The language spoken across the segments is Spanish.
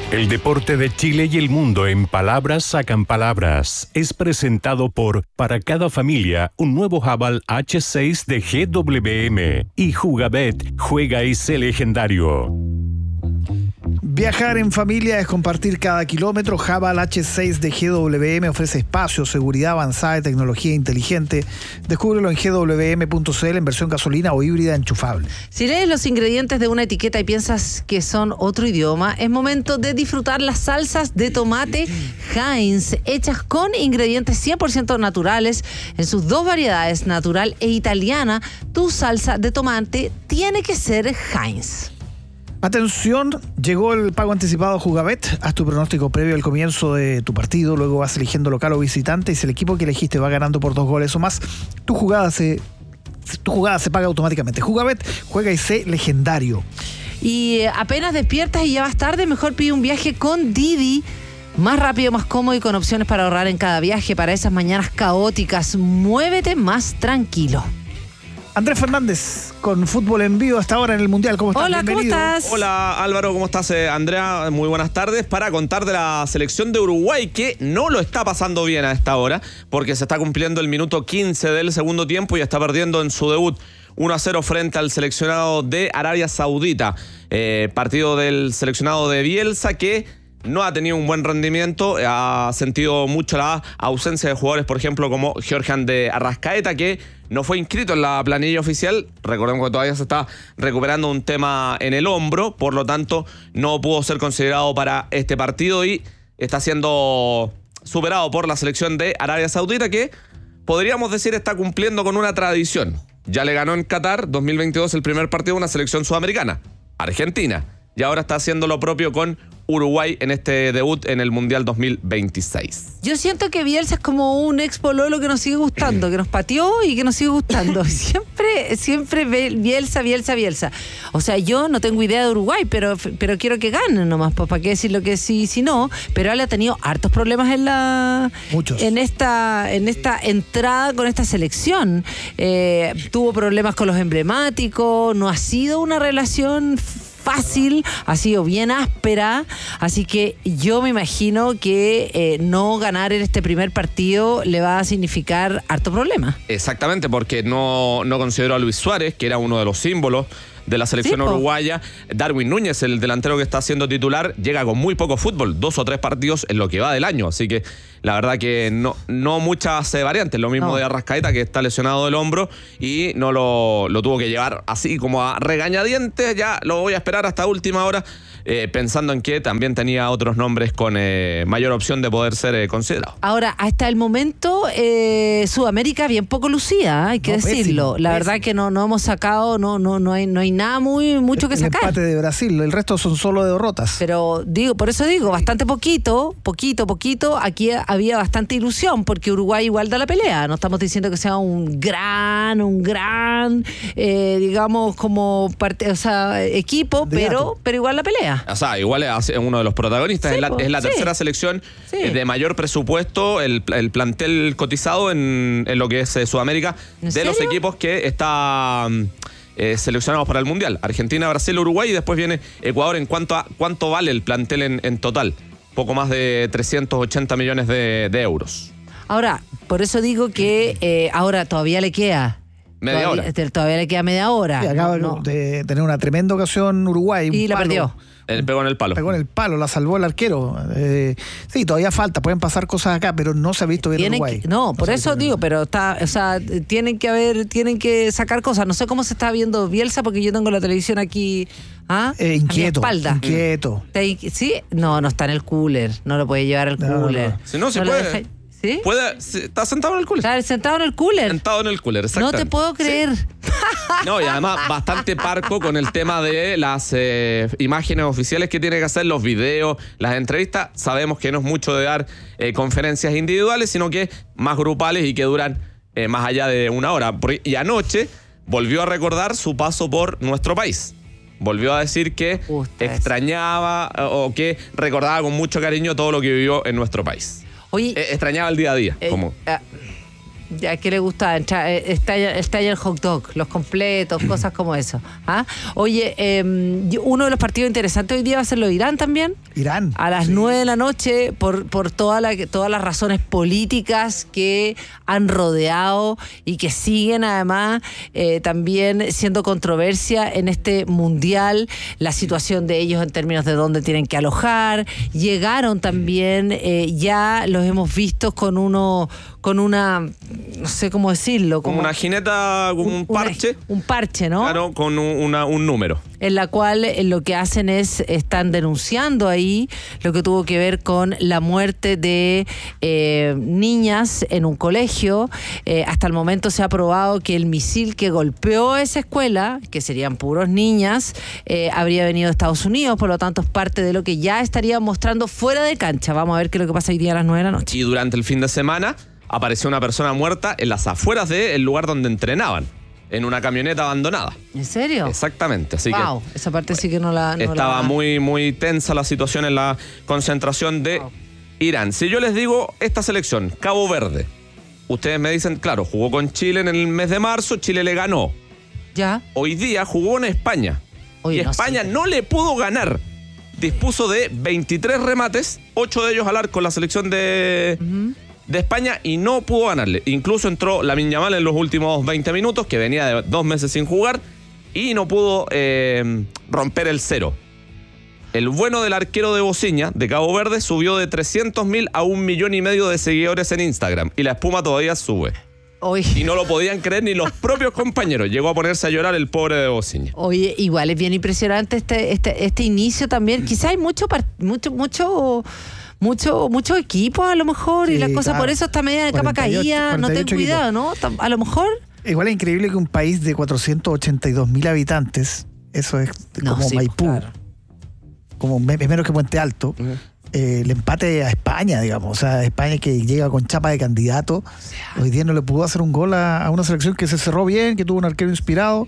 El deporte de Chile y el mundo en palabras sacan palabras. Es presentado por Para cada familia, un nuevo Haval H6 de GWM. Y Jugabet, juega y sé legendario. Viajar en familia es compartir cada kilómetro. Haval H6 de GWM ofrece espacio, seguridad avanzada y tecnología inteligente. Descúbrelo en gwm.cl en versión gasolina o híbrida enchufable. Si lees los ingredientes de una etiqueta y piensas que son otro idioma, es momento de disfrutar las salsas de tomate Heinz, hechas con ingredientes 100% naturales en sus dos variedades, natural e italiana. Tu salsa de tomate tiene que ser Heinz. Atención, llegó el pago anticipado Jugabet. Haz tu pronóstico previo al comienzo de tu partido, luego vas eligiendo local o visitante y si el equipo que elegiste va ganando por 2 goles o más, tu jugada se paga automáticamente. Jugabet, juega y sé legendario. Y apenas despiertas y ya vas tarde, mejor pide un viaje con Didi. Más rápido, más cómodo y con opciones para ahorrar en cada viaje. Para esas mañanas caóticas, muévete más tranquilo. Andrés Fernández, con fútbol en vivo hasta ahora en el Mundial. ¿Cómo estás? Hola, Bienvenido. ¿cómo estás? Hola Álvaro, ¿cómo estás? Andrea, muy buenas tardes. Para contar de la selección de Uruguay que no lo está pasando bien a esta hora porque se está cumpliendo el minuto 15 del segundo tiempo y está perdiendo en su debut 1-0 frente al seleccionado de Arabia Saudita. Partido del seleccionado de Bielsa que no ha tenido un buen rendimiento, ha sentido mucho la ausencia de jugadores, por ejemplo, como Georgian de Arrascaeta, que no fue inscrito en la planilla oficial. Recordemos que todavía se está recuperando un tema en el hombro, por lo tanto no pudo ser considerado para este partido y está siendo superado por la selección de Arabia Saudita, que podríamos decir está cumpliendo con una tradición. Ya le ganó en Qatar 2022 el primer partido a una selección sudamericana, Argentina, y ahora está haciendo lo propio con Uruguay en este debut en el Mundial 2026. Yo siento que Bielsa es como un ex pololo que nos sigue gustando, que nos pateó y que nos sigue gustando. Siempre Bielsa. O sea, yo no tengo idea de Uruguay, pero quiero que ganen nomás, pues para qué decir lo que sí, si no. Pero él ha tenido hartos problemas Muchos. en esta entrada con esta selección. Tuvo problemas con los emblemáticos, no ha sido una relación fácil, ha sido bien áspera, así que yo me imagino que no ganar en este primer partido le va a significar harto problema. Exactamente, porque no consideró a Luis Suárez, que era uno de los símbolos de la selección uruguaya. Darwin Núñez, el delantero que está siendo titular, llega con muy poco fútbol, 2 o 3 partidos en lo que va del año, así que la verdad que no muchas variantes. Lo mismo de Arrascaeta, que está lesionado del hombro y no lo tuvo que llevar así como a regañadientes. Ya lo voy a esperar hasta última hora, pensando en que también tenía otros nombres con mayor opción de poder ser considerado. Ahora, hasta el momento Sudamérica bien poco lucida, hay que decirlo. La verdad que no hemos sacado, no hay nada mucho que sacar. El empate de Brasil, el resto son solo derrotas. Pero por eso digo, bastante poquito. Aquí había bastante ilusión porque Uruguay igual da la pelea. No estamos diciendo que sea un gran digamos como equipo, pero igual la pelea. O sea, igual es uno de los protagonistas. Sí, es la tercera selección de mayor presupuesto, el plantel cotizado en lo que es Sudamérica, de los equipos que está seleccionados para el Mundial. Argentina, Brasil, Uruguay y después viene Ecuador en cuanto a cuánto vale el plantel en total. Poco más de 380 millones de euros. Ahora, por eso digo que ahora todavía le queda media hora. Todavía le queda media hora. Sí, acaba de tener una tremenda ocasión Uruguay. Y la perdió. Pegó en el palo. Pegó en el palo, la salvó el arquero. Sí, todavía falta, pueden pasar cosas acá, pero no se ha visto bien Uruguay. Por eso digo, pero tienen que sacar cosas. No sé cómo se está viendo Bielsa, porque yo tengo la televisión aquí inquieto, a mi espalda. Inquieto. ¿Sí? No está en el cooler. No lo puede llevar al cooler. Si no se puede. ¿Sí? Está sentado en el cooler. Está sentado en el cooler. Sentado en el cooler, exacto. No te puedo creer. Sí. No, y además bastante parco con el tema de las imágenes oficiales que tiene que hacer, los videos, las entrevistas. Sabemos que no es mucho de dar conferencias individuales, sino que más grupales y que duran más allá de 1 hora. Y anoche volvió a recordar su paso por nuestro país. Volvió a decir que extrañaba o que recordaba con mucho cariño todo lo que vivió en nuestro país. Oye, extrañaba el día a día. Ya, ¿qué le gusta? Está el hot dog, los completos, cosas como eso. ¿Ah? Oye, uno de los partidos interesantes hoy día va a ser lo de Irán también. Irán. A las 9 de la noche, por todas las razones políticas que han rodeado y que siguen además también siendo controversia en este mundial, la situación de ellos en términos de dónde tienen que alojar. Llegaron también, ya los hemos visto con una, no sé cómo decirlo. Como una jineta, como un parche. Un parche, ¿no? Claro, con un número. En la cual lo que hacen están denunciando ahí lo que tuvo que ver con la muerte de niñas en un colegio. Hasta el momento se ha probado que el misil que golpeó esa escuela, que serían puros niñas, habría venido de Estados Unidos, por lo tanto es parte de lo que ya estarían mostrando fuera de cancha. Vamos a ver qué es lo que pasa hoy día a las 9 de la noche. Y durante el fin de semana apareció una persona muerta en las afueras del lugar donde entrenaban, en una camioneta abandonada. ¿En serio? Exactamente. Así wow, que esa parte sí que no la... estaba muy, muy tensa la situación en la concentración de Irán. Si yo les digo esta selección, Cabo Verde, ustedes me dicen, claro, jugó con Chile en el mes de marzo, Chile le ganó. Ya. Hoy día jugó en España. Oye, y España no le pudo ganar. Dispuso de 23 remates, 8 de ellos al arco, la selección de España, y no pudo ganarle. Incluso entró Lamine Yamal en los últimos 20 minutos, que venía de 2 meses sin jugar, y no pudo romper el cero. El bueno del arquero de Bociña, de Cabo Verde, subió de 300.000 a 1,5 millones de seguidores en Instagram, y la espuma todavía sube. Y no lo podían creer ni los propios compañeros. Llegó a ponerse a llorar el pobre de Bociña. Oye, igual es bien impresionante este inicio también. Quizá hay mucho equipo a lo mejor, sí, y las cosas, claro, por eso está media de capa caída. No ten cuidado, ¿no? A lo mejor. Igual es increíble que un país de 482.000 habitantes, eso es como Maipú, claro, como menos que Puente Alto, le empate a España, digamos. O sea, España que llega con chapa de candidato, hoy día no le pudo hacer un gol a una selección que se cerró bien, que tuvo un arquero inspirado,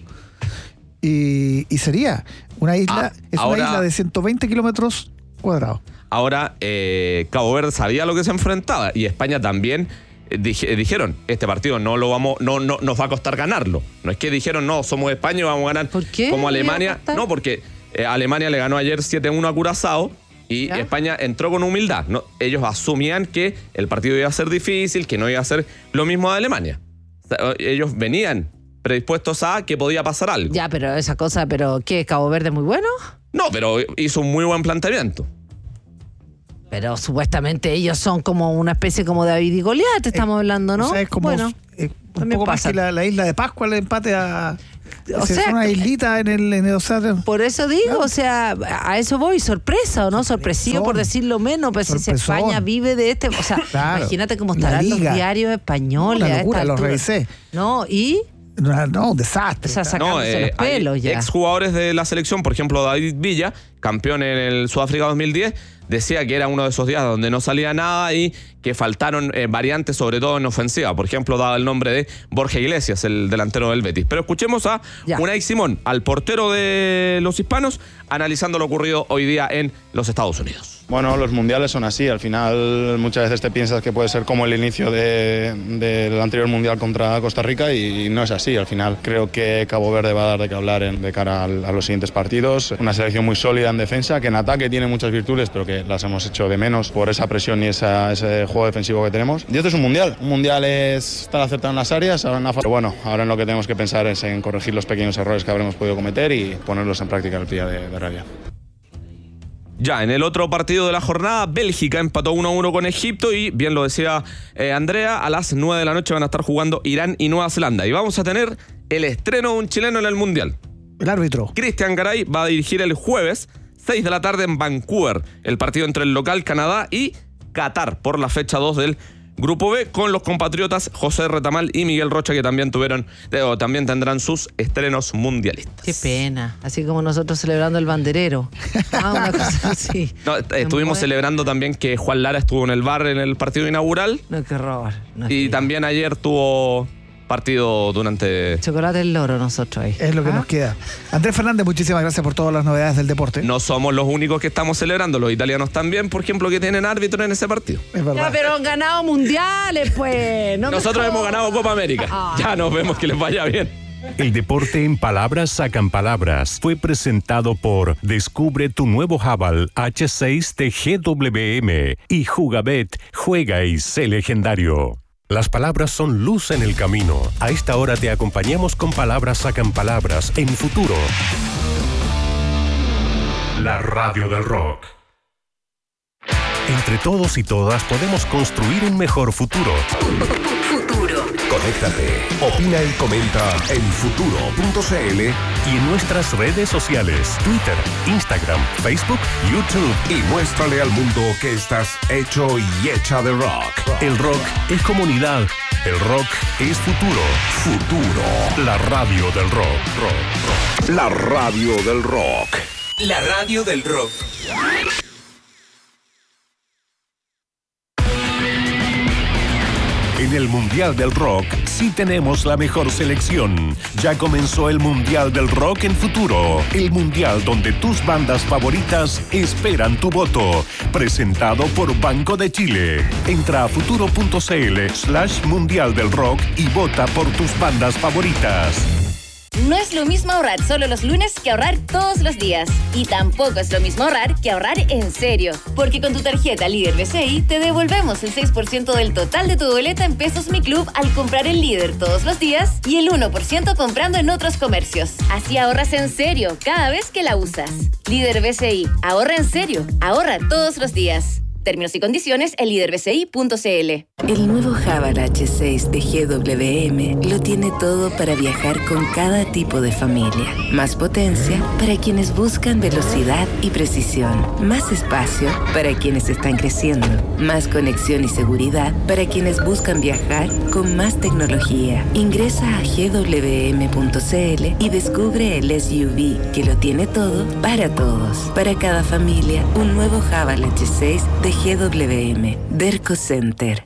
y sería una isla, una isla de 120 kilómetros cuadrados. Ahora, Cabo Verde sabía a lo que se enfrentaba, y España también. Dijeron, este partido no nos va a costar ganarlo. No es que dijeron, no, somos España y vamos a ganar. ¿Por qué? Como Alemania. No, porque Alemania le ganó ayer 7-1 a Curazao. Y ¿ya? España entró con humildad. No, ellos asumían que el partido iba a ser difícil, que no iba a ser lo mismo de Alemania. O sea, ellos venían predispuestos a que podía pasar algo. Ya, pero esa cosa, ¿pero qué? ¿Cabo Verde muy bueno? No, pero hizo un muy buen planteamiento. Pero supuestamente ellos son como una especie como David y Goliat, estamos hablando, ¿no? O sea, es como un poco más que la isla de Pascua, el empate a... O sea, es una islita en el océano. Por eso digo, ¿no? O sea, a eso voy, sorpresa, ¿o no? Sorpresivo, por decirlo menos, pues si España vive de o sea, claro, imagínate cómo estarán los diarios españoles. Una locura, los revisé. No, y... No, un desastre. O sea, sacándose los pelos ya. Exjugadores de la selección, por ejemplo, David Villa, campeón en el Sudáfrica 2010, decía que era uno de esos días donde no salía nada y que faltaron variantes, sobre todo en ofensiva. Por ejemplo, daba el nombre de Borja Iglesias, el delantero del Betis. Pero escuchemos a Unai Simón, al portero de los hispanos, analizando lo ocurrido hoy día en los Estados Unidos. Bueno, los mundiales son así. Al final muchas veces te piensas que puede ser como el inicio del anterior mundial contra Costa Rica y no es así. Al final creo que Cabo Verde va a dar de qué hablar de cara a los siguientes partidos. Una selección muy sólida en defensa, que en ataque tiene muchas virtudes, pero que las hemos hecho de menos por esa presión y ese juego defensivo que tenemos. Y esto es un mundial. Un mundial es estar acertado en las áreas. Pero bueno, ahora en lo que tenemos que pensar es en corregir los pequeños errores que habremos podido cometer y ponerlos en práctica el día de rabia. Ya, en el otro partido de la jornada, Bélgica empató 1-1 con Egipto y, bien lo decía Andrea, a las 9 de la noche van a estar jugando Irán y Nueva Zelanda. Y vamos a tener el estreno de un chileno en el Mundial. El árbitro. Cristian Garay va a dirigir el jueves, 6 de la tarde en Vancouver, el partido entre el local Canadá y Qatar por la fecha 2 del Grupo B, con los compatriotas José Retamal y Miguel Rocha, que también también tendrán sus estrenos mundialistas. Qué pena, así como nosotros celebrando el banderero. Una cosa así. No, estuvimos celebrando también que Juan Lara estuvo en el bar en el partido inaugural. No, qué horror. No, y también ayer tuvo partido durante... Chocolate el loro nosotros ahí. Es lo que nos queda. Andrés Fernández, muchísimas gracias por todas las novedades del deporte. No somos los únicos que estamos celebrando. Los italianos también, por ejemplo, que tienen árbitro en ese partido. Es verdad. Ya, pero han ganado mundiales, pues. Nosotros hemos ganado Copa América. Ya nos vemos que les vaya bien. El deporte en palabras sacan palabras. Fue presentado por Descubre tu nuevo Haval H6 de GWM y Jugabet, juega y sé legendario. Las palabras son luz en el camino. A esta hora te acompañamos con Palabras sacan palabras en Futuro. La radio del rock. Entre todos y todas podemos construir un mejor futuro. Futuro. Conéctate, opina y comenta en futuro.cl Y en nuestras redes sociales, Twitter, Instagram, Facebook, YouTube. y muéstrale al mundo que estás hecho y hecha de rock. El rock es comunidad. El rock es futuro. Futuro, La radio del rock. la radio del rock. La radio del rock. En el Mundial del Rock sí tenemos la mejor selección. Ya comenzó el Mundial del Rock en Futuro. El Mundial donde tus bandas favoritas esperan tu voto. Presentado por Banco de Chile. Entra a futuro.cl/Mundial del Rock y vota por tus bandas favoritas. No es lo mismo ahorrar solo los lunes que ahorrar todos los días. Y tampoco es lo mismo ahorrar que ahorrar en serio. Porque con tu tarjeta Líder BCI te devolvemos el 6% del total de tu boleta en Pesos Mi Club al comprar en Líder todos los días y el 1% comprando en otros comercios. Así ahorras en serio cada vez que la usas. Líder BCI. Ahorra en serio. Ahorra todos los días. Términos y condiciones en liderbci.cl. El nuevo Haval H6 de GWM lo tiene todo para viajar con cada tipo de familia. Más potencia para quienes buscan velocidad y precisión. Más espacio para quienes están creciendo. Más conexión y seguridad para quienes buscan viajar con más tecnología. Ingresa a gwm.cl y descubre el SUV que lo tiene todo para todos. Para cada familia, un nuevo Haval H6 de GWM. Derco Center.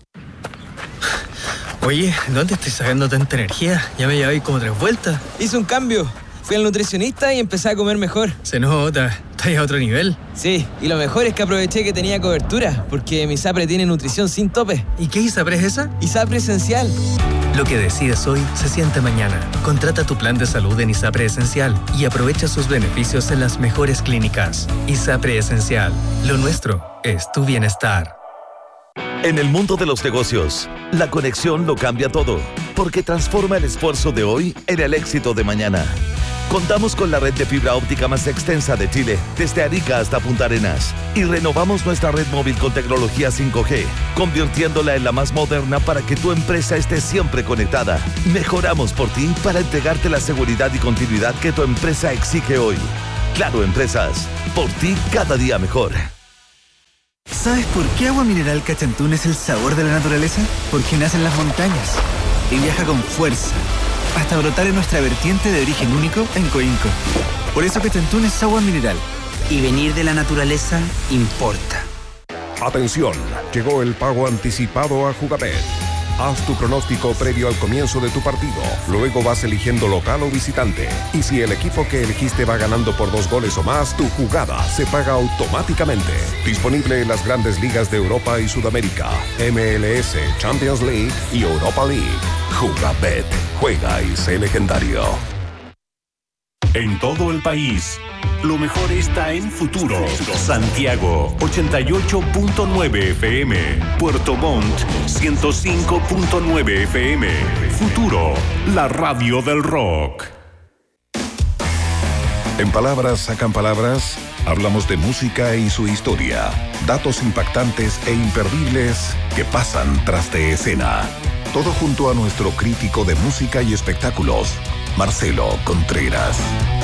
Oye, ¿dónde estoy sacando tanta energía? Ya me llevé como 3 vueltas. Hice un cambio. Fui al nutricionista y empecé a comer mejor. Se nota. ¿Estás a otro nivel? Sí, y lo mejor es que aproveché que tenía cobertura, porque mi ISAPRE tiene nutrición sin tope. ¿Y qué ISAPRE es esa? ISAPRE Esencial. Lo que decides hoy se siente mañana. Contrata tu plan de salud en ISAPRE Esencial y aprovecha sus beneficios en las mejores clínicas. ISAPRE Esencial. Lo nuestro es tu bienestar. En el mundo de los negocios, la conexión lo cambia todo, porque transforma el esfuerzo de hoy en el éxito de mañana. Contamos con la red de fibra óptica más extensa de Chile, desde Arica hasta Punta Arenas, y renovamos nuestra red móvil con tecnología 5G, convirtiéndola en la más moderna para que tu empresa esté siempre conectada. Mejoramos por ti para entregarte la seguridad y continuidad que tu empresa exige hoy. Claro Empresas, por ti cada día mejor. ¿Sabes por qué Agua Mineral Cachantún es el sabor de la naturaleza? Porque nace en las montañas y viaja con fuerza hasta brotar en nuestra vertiente de origen único en Coinco. Por eso Cachantún es agua mineral. Y venir de la naturaleza importa. Atención, llegó el pago anticipado a Jugabet. Haz tu pronóstico previo al comienzo de tu partido. Luego vas eligiendo local o visitante. Y si el equipo que elegiste va ganando por 2 goles o más, tu jugada se paga automáticamente. Disponible en las grandes ligas de Europa y Sudamérica, MLS, Champions League y Europa League. Jugabet, juega y sé legendario. En todo el país, lo mejor está en Futuro. Santiago, 88.9 FM. Puerto Montt, 105.9 FM. Futuro, la radio del rock. En Palabras sacan palabras, hablamos de música y su historia. Datos impactantes e imperdibles que pasan tras de escena. Todo junto a nuestro crítico de música y espectáculos, Marcelo Contreras.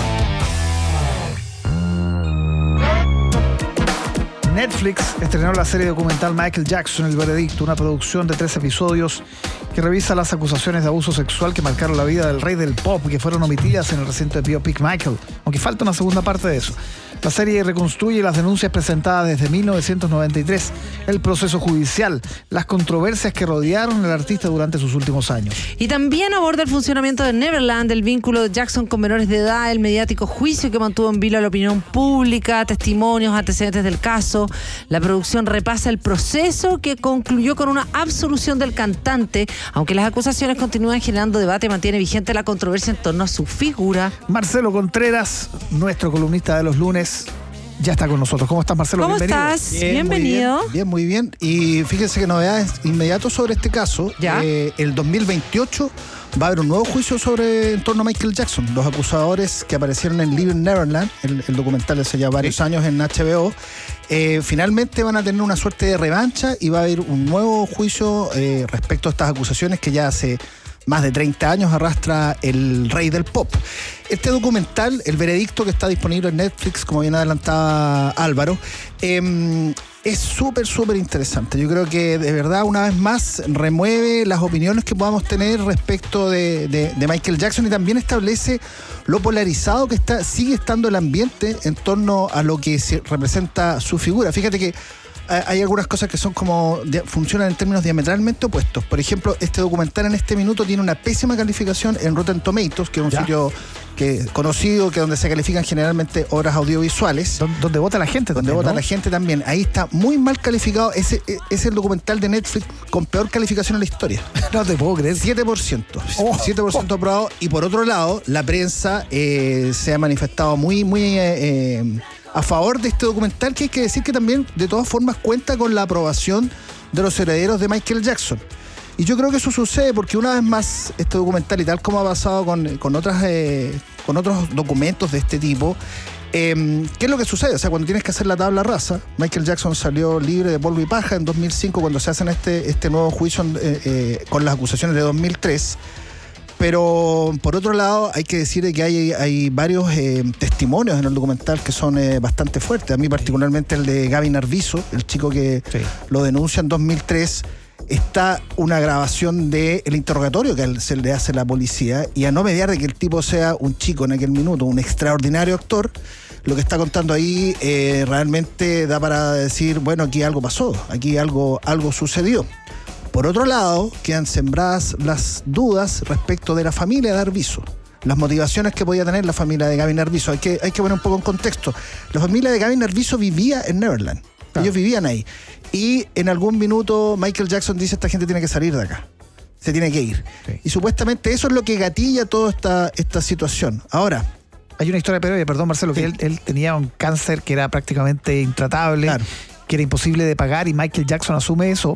Netflix estrenó la serie documental Michael Jackson, El Veredicto, una producción de 3 episodios que revisa las acusaciones de abuso sexual que marcaron la vida del rey del pop, que fueron omitidas en el reciente biopic Michael, aunque falta una segunda parte de eso. La serie reconstruye las denuncias presentadas desde 1993, el proceso judicial, las controversias que rodearon al artista durante sus últimos años. Y también aborda el funcionamiento de Neverland, el vínculo de Jackson con menores de edad, el mediático juicio que mantuvo en vilo a la opinión pública, testimonios, antecedentes del caso. La producción repasa el proceso que concluyó con una absolución del cantante, aunque las acusaciones continúan generando debate, mantiene vigente la controversia en torno a su figura. Marcelo Contreras, nuestro columnista de los lunes, ya está con nosotros. ¿Cómo estás, Marcelo? ¿Cómo Bienvenido. estás? Bienvenido. Muy bien. Y fíjense que novedades inmediatas sobre este caso. ¿Ya? El 2028 va a haber un nuevo juicio en torno a Michael Jackson. Los acusadores que aparecieron en Living Neverland, el documental hace ya varios años en HBO, finalmente van a tener una suerte de revancha y va a haber un nuevo juicio respecto a estas acusaciones que ya hace más de 30 años arrastra el rey del pop. Este documental, el veredicto que está disponible en Netflix, como bien adelantaba Álvaro, es súper interesante. Yo creo que de verdad una vez más remueve las opiniones que podamos tener respecto de Michael Jackson y también establece lo polarizado que sigue estando el ambiente en torno a lo que representa su figura. Fíjate que hay algunas cosas que son funcionan en términos diametralmente opuestos. Por ejemplo, este documental en este minuto tiene una pésima calificación en Rotten Tomatoes, que es un sitio conocido, que donde se califican generalmente obras audiovisuales. Donde vota la gente también, Donde vota ¿no? la gente también. Ahí está muy mal calificado. Es el documental de Netflix con peor calificación en la historia. No te puedo creer. 7%. 7% aprobado. Y por otro lado, la prensa se ha manifestado muy a favor de este documental, que hay que decir que también, de todas formas, cuenta con la aprobación de los herederos de Michael Jackson. Y yo creo que eso sucede porque una vez más este documental, y tal como ha pasado con otros documentos de este tipo, ¿qué es lo que sucede? O sea, cuando tienes que hacer la tabla rasa, Michael Jackson salió libre de polvo y paja en 2005 cuando se hacen este nuevo juicio con las acusaciones de 2003. Pero por otro lado hay que decir que hay varios testimonios en el documental que son bastante fuertes. A mí particularmente el de Gavin Arvizo, el chico que lo denuncia en 2003. Está una grabación del interrogatorio que se le hace a la policía, y a no mediar de que el tipo sea un chico en aquel minuto, un extraordinario actor, lo que está contando ahí realmente da para decir, bueno, aquí algo pasó, aquí algo sucedió. Por otro lado, quedan sembradas las dudas respecto de la familia de Arvizo, las motivaciones que podía tener la familia de Gavin Arvizo. Hay que poner un poco en contexto. La familia de Gavin Arvizo vivía en Neverland. Ellos vivían ahí. Y en algún minuto Michael Jackson dice: esta gente tiene que salir de acá, se tiene que ir. Y supuestamente eso es lo que gatilla toda esta situación. Ahora, hay una historia previa, perdón, Marcelo, que él tenía un cáncer que era prácticamente intratable, que era imposible de pagar, y Michael Jackson asume eso.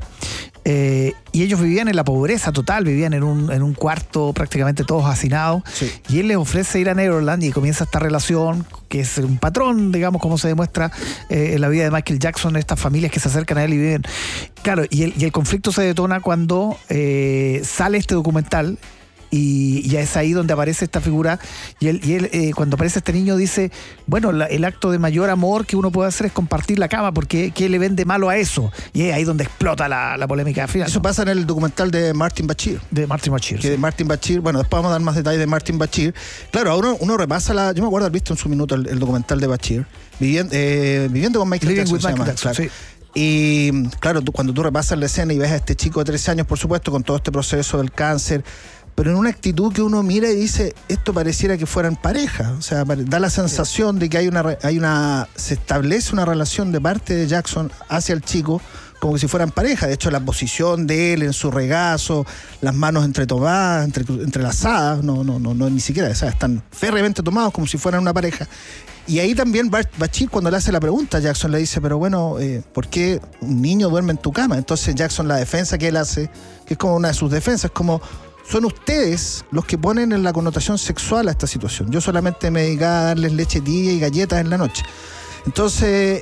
Y ellos vivían en la pobreza total, vivían en un cuarto prácticamente todos hacinados. Y él les ofrece ir a Neverland y comienza esta relación, que es un patrón, digamos, como se demuestra en la vida de Michael Jackson, estas familias que se acercan a él y viven. Claro, y el conflicto se detona cuando sale este documental. Y ya es ahí donde aparece esta figura, y él cuando aparece este niño dice, bueno, el acto de mayor amor que uno puede hacer es compartir la cama, porque ¿qué le ven de malo a eso? Y es ahí donde explota la polémica final. Eso pasa en el documental de Martin Bashir. De Martin Bashir. De Martin Bashir, bueno, después vamos a dar más detalles de Martin Bashir. Claro, uno repasa yo me acuerdo haber visto en su minuto el documental de Bashir, viviendo con Michael Jackson. Claro. Y claro, cuando tú repasas la escena y ves a este chico de 13 años, por supuesto, con todo este proceso del cáncer, pero en una actitud que uno mira y dice, esto pareciera que fueran pareja. O sea, da la sensación de que se establece una relación de parte de Jackson hacia el chico como que si fueran pareja. De hecho, la posición de él en su regazo, las manos entrelazadas, no, ni siquiera, o sea, están férreamente tomados como si fueran una pareja. Y ahí también Bashir, cuando le hace la pregunta a Jackson, le dice, pero bueno, ¿por qué un niño duerme en tu cama? Entonces Jackson, la defensa que él hace, que es como una de sus defensas, como: son ustedes los que ponen en la connotación sexual a esta situación. Yo solamente me dedicaba a darles leche tibia y galletas en la noche. Entonces,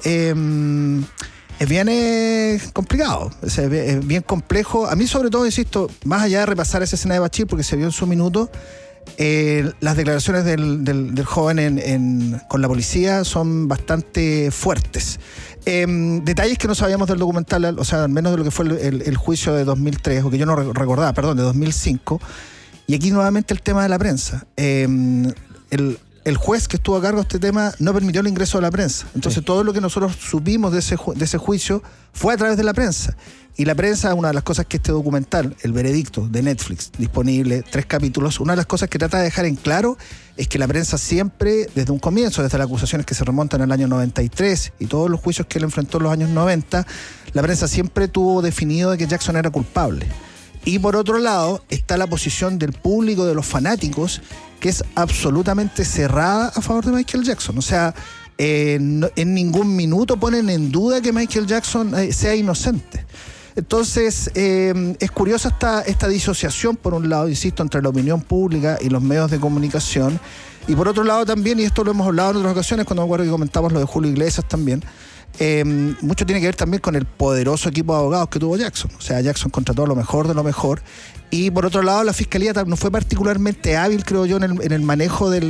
es bien complicado, es bien complejo. A mí, sobre todo, insisto, más allá de repasar esa escena de Bashir, porque se vio en su minuto, las declaraciones del joven con la policía son bastante fuertes. Detalles que no sabíamos del documental, o sea, al menos de lo que fue el juicio de 2003, o que yo no recordaba, perdón, de 2005. Y aquí nuevamente el tema de la prensa. el juez que estuvo a cargo de este tema no permitió el ingreso de la prensa. Entonces todo lo que nosotros supimos de ese juicio fue a través de la prensa. Y la prensa, una de las cosas que este documental, El Veredicto, de Netflix, disponible, 3 capítulos, una de las cosas que trata de dejar en claro es que la prensa siempre, desde un comienzo, desde las acusaciones que se remontan al año 93 y todos los juicios que él enfrentó en los años 90, la prensa siempre tuvo definido de que Jackson era culpable. Y por otro lado, está la posición del público, de los fanáticos, que es absolutamente cerrada a favor de Michael Jackson. O sea, en ningún minuto ponen en duda que Michael Jackson sea inocente. Entonces, es curiosa esta disociación, por un lado, insisto, entre la opinión pública y los medios de comunicación. Y por otro lado también, y esto lo hemos hablado en otras ocasiones, cuando me acuerdo que comentamos lo de Julio Iglesias también, mucho tiene que ver también con el poderoso equipo de abogados que tuvo Jackson. O sea, Jackson contrató lo mejor de lo mejor. Y por otro lado, la fiscalía no fue particularmente hábil, creo yo, en el manejo de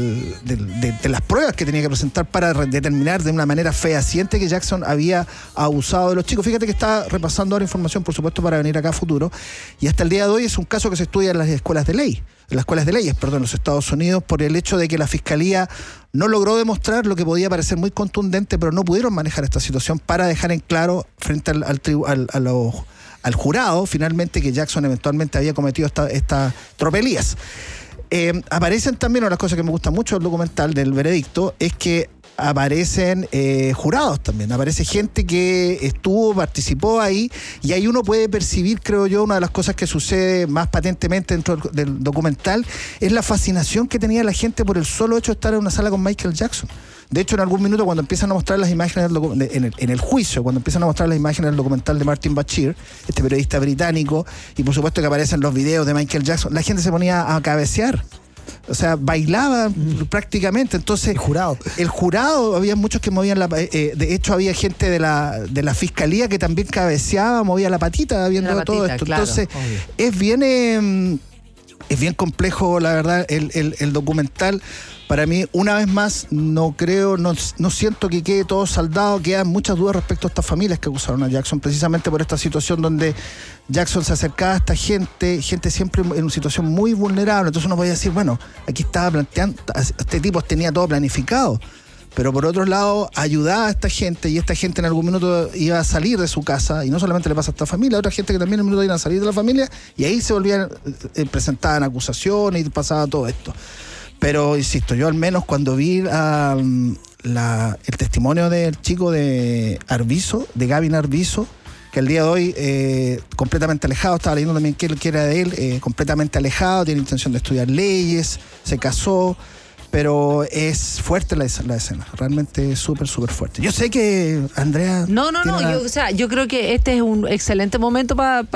las pruebas que tenía que presentar para determinar de una manera fehaciente que Jackson había abusado de los chicos. Fíjate que está repasando ahora información, por supuesto, para venir acá a futuro. Y hasta el día de hoy es un caso que se estudia en las escuelas de leyes, en los Estados Unidos, por el hecho de que la fiscalía no logró demostrar lo que podía parecer muy contundente, pero no pudieron manejar esta situación para dejar en claro frente al jurado, finalmente, que Jackson eventualmente había cometido estas tropelías. Aparecen también, una de las cosas que me gusta mucho del documental del Veredicto, es que aparecen jurados también, aparece gente que participó ahí, y ahí uno puede percibir, creo yo, una de las cosas que sucede más patentemente dentro del documental, es la fascinación que tenía la gente por el solo hecho de estar en una sala con Michael Jackson. De hecho, en algún minuto, cuando empiezan a mostrar las imágenes en el juicio, cuando empiezan a mostrar las imágenes del documental de Martin Bashir, este periodista británico, y por supuesto que aparecen los videos de Michael Jackson, la gente se ponía a cabecear. O sea, bailaba prácticamente. Entonces, el jurado, había muchos que movían de hecho, había gente de la fiscalía que también cabeceaba, movía la patita viendo todo esto. Claro, entonces, obvio. Es bien complejo, la verdad, el documental. Para mí, una vez más, no siento que quede todo saldado. Quedan muchas dudas respecto a estas familias que acusaron a Jackson, precisamente por esta situación donde Jackson se acercaba a esta gente siempre en una situación muy vulnerable. Entonces uno podía decir, bueno, aquí estaba planteando, este tipo tenía todo planificado. Pero por otro lado, ayudaba a esta gente, y esta gente en algún minuto iba a salir de su casa, y no solamente le pasa a esta familia, a otra gente que también en un minuto iba a salir de la familia, y ahí se volvían, presentaban acusaciones y pasaba todo esto. Pero, insisto, yo al menos cuando vi el testimonio del chico de Arvizo, de Gavin Arvizo, que al día de hoy completamente alejado, estaba leyendo también que era de él, completamente alejado, tiene intención de estudiar leyes, se casó, pero es fuerte la escena, realmente súper, súper fuerte. Yo sé que Andrea... yo creo que este es un excelente momento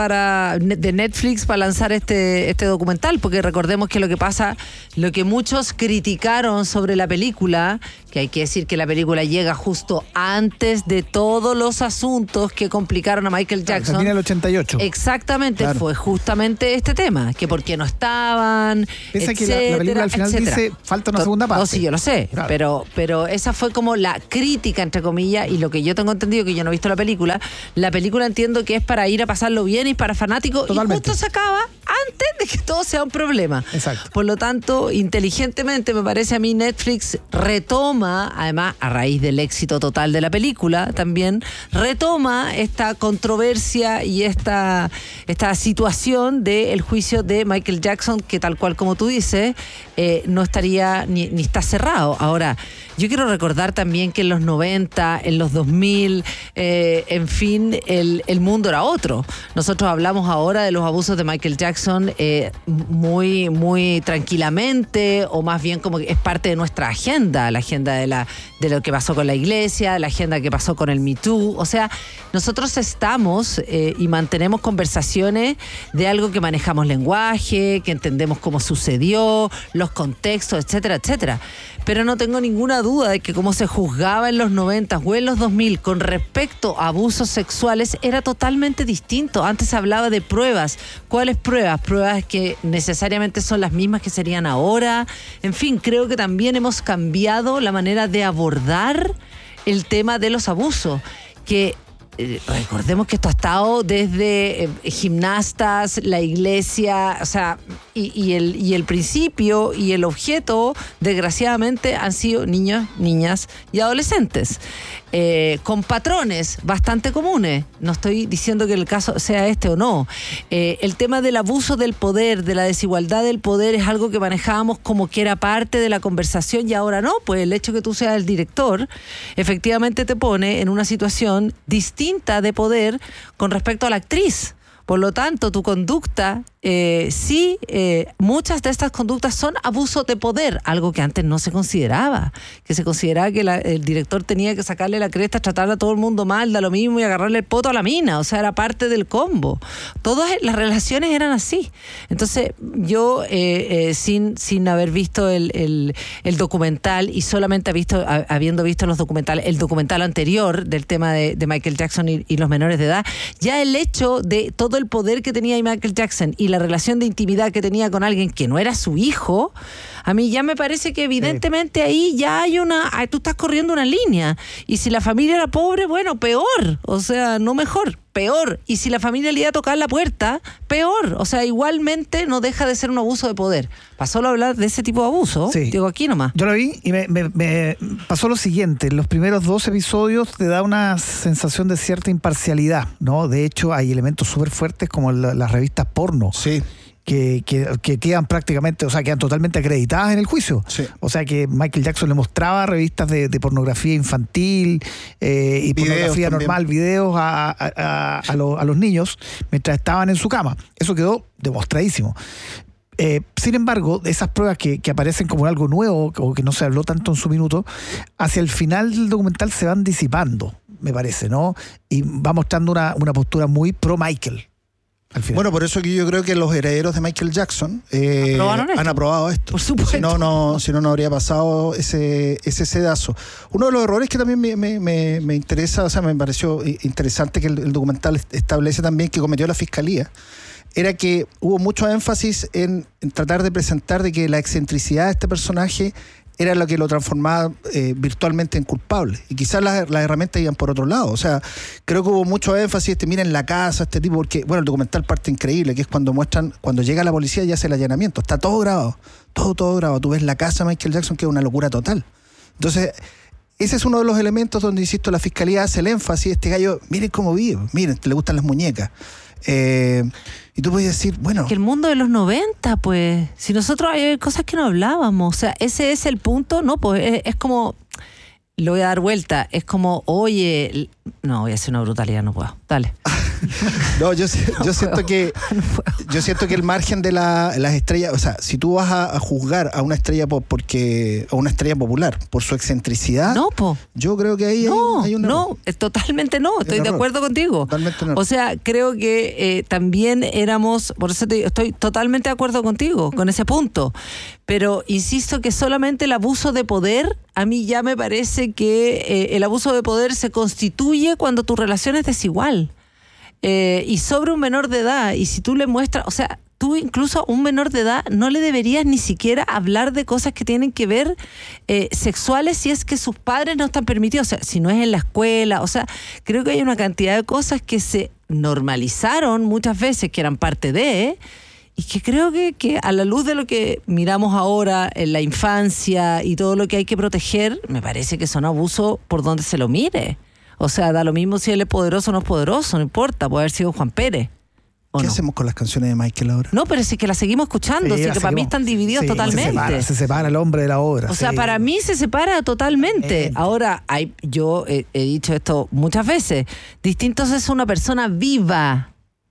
de Netflix para lanzar este documental, porque recordemos que lo que muchos criticaron sobre la película, que hay que decir que la película llega justo antes de todos los asuntos que complicaron a Michael Jackson. Termina el 88. Exactamente, claro. Fue justamente este tema, que por qué no estaban, piensa que la película al final dice, falta una segunda parte. No, sí, yo lo sé, claro. pero esa fue como la crítica, entre comillas, y lo que yo tengo entendido, que yo no he visto la película entiendo que es para ir a pasarlo bien y para fanáticos. Totalmente. Y justo se acaba antes de que todo sea un problema. Exacto. Por lo tanto, inteligentemente, me parece a mí, Netflix retoma, además a raíz del éxito total de la película, también retoma esta controversia y esta situación del juicio de Michael Jackson, que tal cual como tú dices, no estaría ni está cerrado. Ahora, yo quiero recordar también que en los 90, en los 2000, en fin, el mundo era otro. Nosotros hablamos ahora de los abusos de Michael Jackson muy, muy tranquilamente, o más bien como que es parte de nuestra agenda, la agenda de lo que pasó con la iglesia, la agenda que pasó con el Me Too. O sea, nosotros estamos y mantenemos conversaciones de algo que manejamos lenguaje, que entendemos cómo sucedió, los contextos, etcétera, etcétera. Pero no tengo ninguna duda de que como se juzgaba en los 90 o en los 2000 con respecto a abusos sexuales era totalmente distinto. Antes se hablaba de pruebas. ¿Cuáles pruebas? Pruebas que necesariamente son las mismas que serían ahora. En fin, creo que también hemos cambiado la manera de abordar el tema de los abusos. Que recordemos que esto ha estado desde gimnastas, la iglesia, o sea, y el principio y el objeto, desgraciadamente, han sido niños, niñas y adolescentes. Con patrones bastante comunes. No estoy diciendo que el caso sea este o no. El tema del abuso del poder, de la desigualdad del poder, es algo que manejábamos como que era parte de la conversación y ahora no. Pues el hecho que tú seas el director efectivamente te pone en una situación distinta de poder con respecto a la actriz. Por lo tanto, tu conducta, muchas de estas conductas son abuso de poder, algo que antes no se consideraba, que se consideraba que el director tenía que sacarle la cresta, tratar a todo el mundo mal, da lo mismo y agarrarle el poto a la mina, o sea, era parte del combo. Todas las relaciones eran así. Entonces, yo, sin haber visto el documental y solamente habiendo visto el documental anterior del tema de Michael Jackson y los menores de edad, ya el hecho de todo el poder que tenía Michael Jackson y la relación de intimidad que tenía con alguien que no era su hijo, a mí ya me parece que evidentemente ahí ya hay tú estás corriendo una línea. Y si la familia era pobre, bueno, peor. O sea, no mejor, peor. Y si la familia le iba a tocar la puerta, peor. O sea, igualmente no deja de ser un abuso de poder. Para solo hablar de ese tipo de abuso, digo aquí nomás. Yo lo vi y me pasó lo siguiente. Los primeros 2 episodios te da una sensación de cierta imparcialidad, ¿no? De hecho, hay elementos súper fuertes como las revistas porno. Sí. Que quedan prácticamente, o sea, quedan totalmente acreditadas en el juicio. Sí. O sea, que Michael Jackson le mostraba revistas de pornografía infantil y pornografía normal, videos a los niños mientras estaban en su cama. Eso quedó demostradísimo. Sin embargo, esas pruebas que aparecen como algo nuevo o que no se habló tanto en su minuto, hacia el final del documental se van disipando, me parece, ¿no? Y va mostrando una postura muy pro Michael. Bueno, por eso que yo creo que los herederos de Michael Jackson han aprobado esto. Por supuesto. Si no habría pasado ese sedazo. Uno de los errores que también me interesa, o sea, me pareció interesante que el documental establece también que cometió la Fiscalía, era que hubo mucho énfasis en tratar de presentar de que la excentricidad de este personaje era lo que lo transformaba virtualmente en culpable. Y quizás las herramientas iban por otro lado. O sea, creo que hubo mucho énfasis, miren la casa, este tipo, porque, bueno, el documental parte increíble, que es cuando llega la policía y hace el allanamiento. Está todo grabado, todo grabado. Tú ves la casa de Michael Jackson, que es una locura total. Entonces, ese es uno de los elementos donde, insisto, la Fiscalía hace el énfasis. Este gallo, miren cómo vive, miren, le gustan las muñecas. Y tú puedes decir, bueno... Que el mundo de los 90, pues, si nosotros hay cosas que no hablábamos, o sea, ese es el punto, ¿no? Pues es como, lo voy a dar vuelta, es como, oye, no, voy a hacer una brutalidad, no puedo, dale. No, yo siento que el margen de las estrellas, o sea, si tú vas a juzgar a una estrella a una estrella popular por su excentricidad, yo creo que ahí hay un error. Totalmente no, estoy de acuerdo contigo. Totalmente no. O sea, creo que también éramos, por eso te digo, estoy totalmente de acuerdo contigo con ese punto, pero insisto que solamente el abuso de poder, a mí ya me parece que el abuso de poder se constituye cuando tu relación es desigual. Y sobre un menor de edad, y si tú le muestras, o sea, tú incluso a un menor de edad no le deberías ni siquiera hablar de cosas que tienen que ver sexuales si es que sus padres no están permitidos, o sea, si no es en la escuela, o sea, creo que hay una cantidad de cosas que se normalizaron muchas veces, que eran parte de, y que creo que a la luz de lo que miramos ahora en la infancia y todo lo que hay que proteger, me parece que son abusos por donde se lo mire. O sea, da lo mismo si él es poderoso o no es poderoso, no importa, puede haber sido Juan Pérez. ¿Qué hacemos con las canciones de Michael ahora? No, pero sí que las seguimos escuchando, sí, que para mí están divididos totalmente. Se separa el hombre de la obra. O sea, para mí se separa totalmente. Ahora, yo he dicho esto muchas veces, distinto es una persona viva,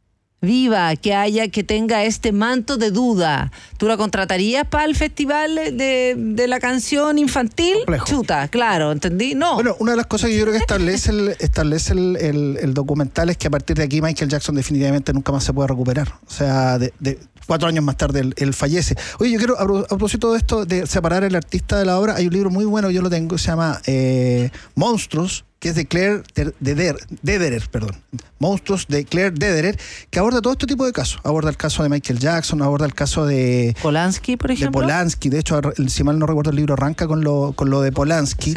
que tenga este manto de duda. ¿Tú la contratarías para el festival de la canción infantil? Complejo. Chuta, claro, ¿entendí? No. Bueno, una de las cosas que yo creo que establece el documental es que a partir de aquí Michael Jackson definitivamente nunca más se puede recuperar. O sea, 4 años más tarde él fallece. Oye, yo quiero, a propósito de esto, de separar el artista de la obra, hay un libro muy bueno, yo lo tengo, se llama Monstruos, que es de Claire Dederer, Monstruos de Claire Dederer, que aborda todo este tipo de casos. Aborda el caso de Michael Jackson, aborda el caso de Polanski, por ejemplo. De Polanski, de hecho, si mal no recuerdo, el libro arranca con lo de Polanski. Sí.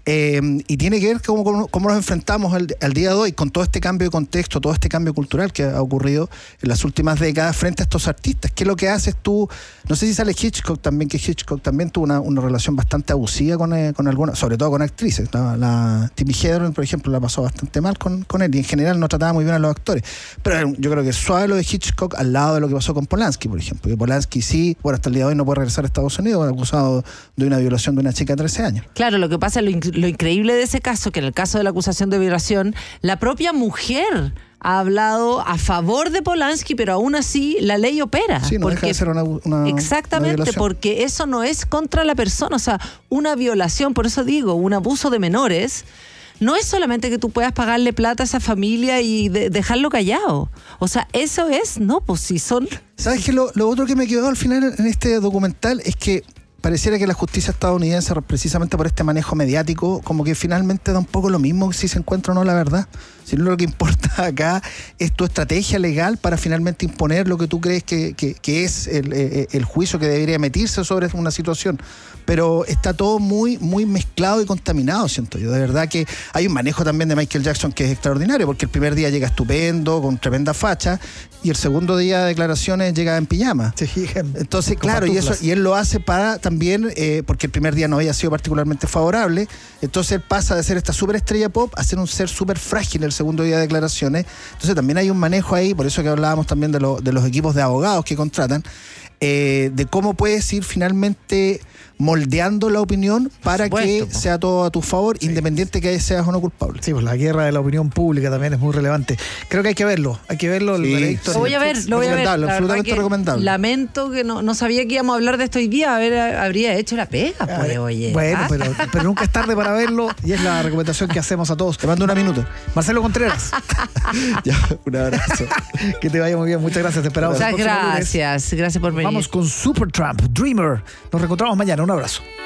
Y tiene que ver cómo nos enfrentamos al día de hoy con todo este cambio de contexto, todo este cambio cultural que ha ocurrido en las últimas décadas frente a estos artistas. ¿Qué es lo que haces tú? No sé si sale Hitchcock también, que Hitchcock también tuvo una relación bastante abusiva con algunas, sobre todo con actrices. La Timmy Hedren, por ejemplo, la pasó bastante mal con él y en general no trataba muy bien a los actores. Pero yo creo que es suave lo de Hitchcock al lado de lo que pasó con Polanski, por ejemplo. Que Polanski sí, bueno, hasta el día de hoy no puede regresar a Estados Unidos acusado de una violación de una chica de 13 años. Claro, lo que pasa es lo increíble de ese caso, que en el caso de la acusación de violación, la propia mujer ha hablado a favor de Polanski, pero aún así la ley opera. Sí, no deja de ser una exactamente, una porque eso no es contra la persona, o sea, una violación, por eso digo, un abuso de menores, no es solamente que tú puedas pagarle plata a esa familia y dejarlo callado. O sea, eso es, no, pues si son... ¿Sabes qué? Lo otro que me quedó al final en este documental es que pareciera que la justicia estadounidense, precisamente por este manejo mediático, como que finalmente da un poco lo mismo si se encuentra o no la verdad. Si no, lo que importa acá es tu estrategia legal para finalmente imponer lo que tú crees que es el juicio que debería emitirse sobre una situación. Pero está todo muy, muy mezclado y contaminado, siento yo. De verdad que hay un manejo también de Michael Jackson que es extraordinario, porque el primer día llega estupendo, con tremenda facha, y el segundo día de declaraciones llega en pijama. Sí, entonces, claro, y él lo hace para también, porque el primer día no había sido particularmente favorable, entonces él pasa de ser esta superestrella pop a ser un ser súper frágil el segundo día de declaraciones. Entonces también hay un manejo ahí, por eso que hablábamos también de los equipos de abogados que contratan, de cómo puedes ir finalmente moldeando la opinión para que sea todo a tu favor, independiente que seas o no culpable. Sí, pues la guerra de la opinión pública también es muy relevante. Creo que hay que verlo, el veredicto. Lo voy a ver. Absolutamente recomendable. Lamento que no sabía que íbamos a hablar de esto hoy día, habría hecho la pega, pues, oye. Bueno, pero nunca es tarde para verlo y es la recomendación que hacemos a todos. Te mando una minuto. Marcelo Contreras. Ya, un abrazo. Que te vaya muy bien, muchas gracias, te esperamos. Muchas gracias por venir. Vamos con Supertramp, Dreamer. Nos reencontramos mañana, un abrazo.